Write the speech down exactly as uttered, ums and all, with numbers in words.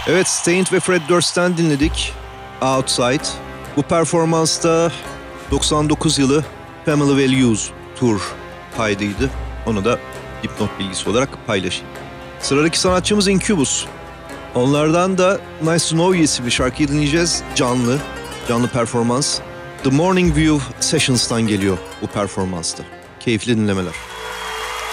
Evet, Staind ve Fred Durst'ten dinledik. Outside. Bu performansta doksan dokuz yılı Family Values Tour kaydıydı. Onu da dipnot bilgisi olarak paylaşayım. Sıradaki sanatçımız Incubus. Onlardan da Nice to Know You isimli şarkıyı dinleyeceğiz. Canlı, canlı performans. The Morning View Sessions'tan geliyor bu performansta. Keyifli dinlemeler.